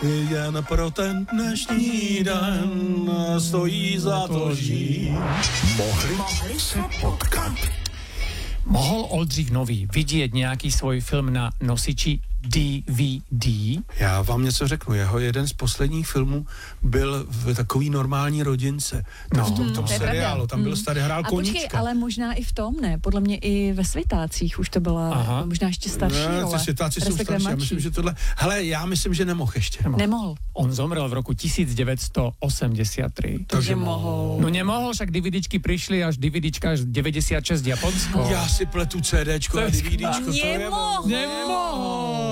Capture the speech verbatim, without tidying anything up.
jen pro ten dnešní den stojí za to žít. Mohli, Mohli se potkat. Mohl Oldřich Nový vidět nějaký svůj film na nosiči D V D? Já vám něco řeknu, jeho jeden z posledních filmů byl v takový normální rodince. No, v tom, tom to je seriálu, pravda. tam byl starý, hrál A koníčka. počkej, ale možná i v tom, ne? Podle mě i ve Světácích už to byla Aha. možná ještě starší Ne, role. ty Světáci jsou respektive starší, já mladší. myslím, že tohle... Hele, já myslím, že nemohl ještě. Nemohl. On zomrel v roku devätnásť osemdesiattri. Takže mohl. No nemohl, však DVDčky přišly až DVDčka až deväťdesiatšesť Japonsko. Já si pletu CDčko a DVDčko. Nemohl. Nemohl.